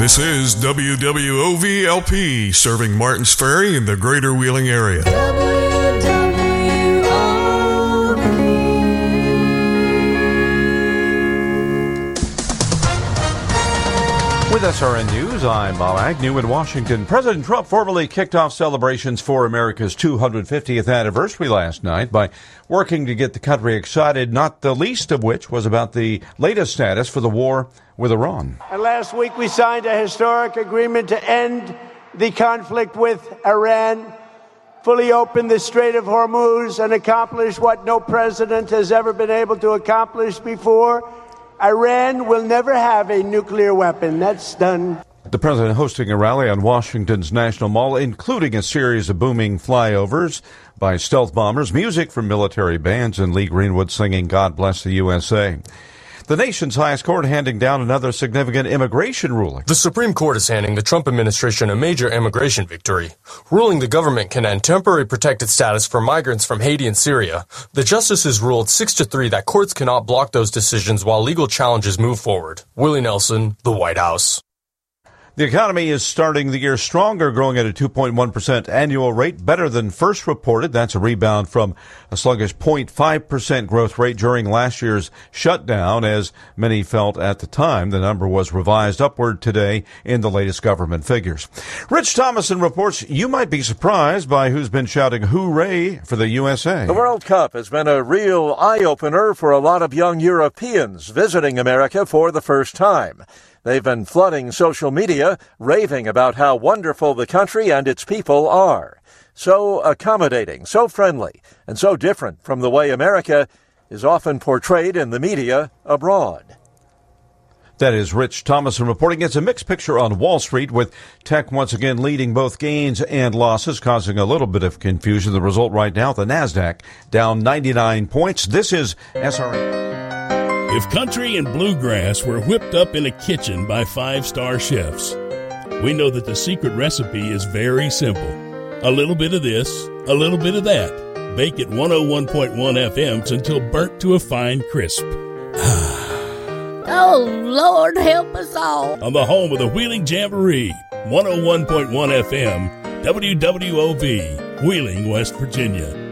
This is WWOV-LP, serving Martins Ferry and the greater Wheeling area. With SRN News, I'm Bob Agnew in Washington. President Trump formally kicked off celebrations for America's 250th anniversary last night by working to get the country excited, not the least of which was about the latest status for the war with Iran. And last week we signed a historic agreement to end the conflict with Iran, fully open the Strait of Hormuz, and accomplish what no president has ever been able to accomplish before. Iran will never have a nuclear weapon. That's done. The president hosting a rally on Washington's National Mall, including a series of booming flyovers by stealth bombers, music from military bands, and Lee Greenwood singing God Bless the USA. The nation's highest court handing down another significant immigration ruling. The Supreme Court is handing the Trump administration a major immigration victory, ruling the government can end temporary protected status for migrants from Haiti and Syria. The justices ruled 6-3 that courts cannot block those decisions while legal challenges move forward. Willie Nelson, the White House. The economy is starting the year stronger, growing at a 2.1% annual rate, better than first reported. That's a rebound from a sluggish 0.5% growth rate during last year's shutdown, as many felt at the time. The number was revised upward today in the latest government figures. Rich Thomason reports you might be surprised by who's been shouting hooray for the USA. The World Cup has been a real eye-opener for a lot of young Europeans visiting America for the first time. They've been flooding social media, raving about how wonderful the country and its people are. So accommodating, so friendly, and so different from the way America is often portrayed in the media abroad. That is Rich Thomason reporting. It's a mixed picture on Wall Street, with tech once again leading both gains and losses, causing a little bit of confusion. The result right now, the NASDAQ down 99 points. This is SRN. If country and bluegrass were whipped up in a kitchen by five-star chefs, we know that the secret recipe is very simple. A little bit of this, a little bit of that. Bake at 101.1 FM until burnt to a fine crisp. Oh, Lord, help us all. On the home of the Wheeling Jamboree, 101.1 FM, WWOV, Wheeling, West Virginia.